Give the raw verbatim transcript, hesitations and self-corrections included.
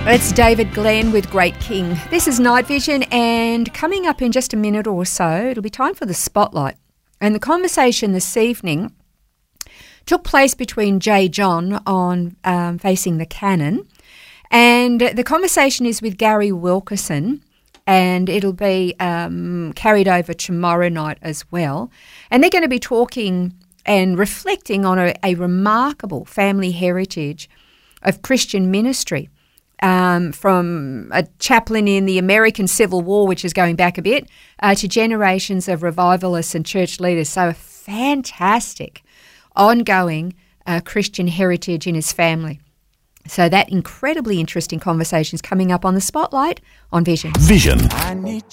It's David Glenn with Great King. This is Night Vision, and coming up in just a minute or so, it'll be time for the Spotlight. And the conversation this evening took place between J. John on um, Facing the Canon, and the conversation is with Gary Wilkerson, and it'll be um, carried over tomorrow night as well. And they're going to be talking and reflecting on a, a remarkable family heritage of Christian ministry. Um, from a chaplain in the American Civil War, which is going back a bit, uh, to generations of revivalists and church leaders. So a fantastic, ongoing uh, Christian heritage in his family. So that incredibly interesting conversation is coming up on the Spotlight on Vision. Vision. I need